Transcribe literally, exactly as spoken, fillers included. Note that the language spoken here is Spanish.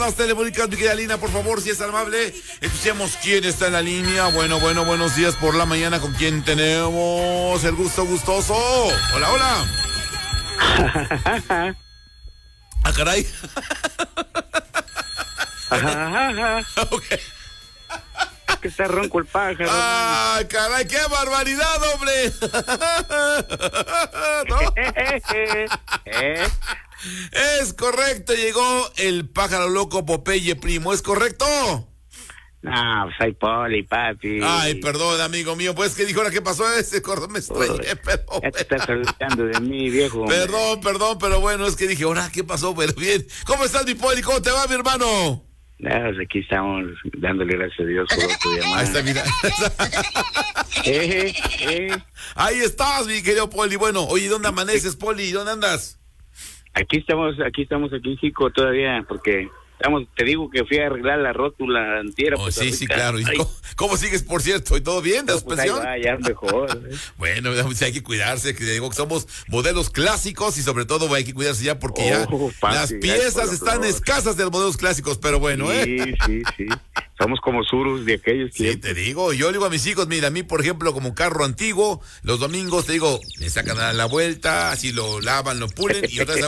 Las telefónicas, mi querida Lina, por favor, si es amable. Escuchemos quién está en la línea. Bueno, bueno, buenos días por la mañana. ¿Con quién tenemos el gusto gustoso? Hola, hola. Ah, caray. Okay. Es que está ronco el pájaro. Ah, man. Caray, qué barbaridad, hombre. ¿No? ¿Eh? Es correcto, llegó el pájaro loco Popeye, primo, ¿es correcto? No, soy Poli, papi. Ay, perdón, amigo mío, pues que dijo ahora qué pasó ese cordón, me extrañé, perdón. Ya te estás olvidando de mí, viejo. Perdón, perdón, pero bueno, es que dije, ahora qué pasó, pero bien. ¿Cómo estás, mi Poli? ¿Cómo te va, mi hermano? Nada, aquí estamos dándole gracias a Dios por tu llamada. Ahí está, mira. eh, eh. Ahí estás, mi querido Poli. Bueno, oye, ¿dónde amaneces, Poli? ¿Dónde andas? Aquí estamos, aquí estamos aquí en Jico todavía, porque estamos, te digo que fui a arreglar la rótula antiera. Oh, sí, sí, claro. ¿Y cómo, cómo sigues, por cierto? ¿Y todo bien de no, suspensión? Pues ahí va, ya mejor. ¿eh? Bueno, hay que cuidarse, que digo que somos modelos clásicos y sobre todo hay que cuidarse ya porque ya oh, papi, las piezas están flor. escasas de los modelos clásicos, pero bueno, sí, ¿eh? Sí, sí, sí. Somos como surus de aquellos Sí, tiempos. te digo, yo digo a mis hijos, mira, a mí, por ejemplo, como carro antiguo, los domingos, te digo, le sacan a la vuelta, así lo lavan, lo pulen y otra vez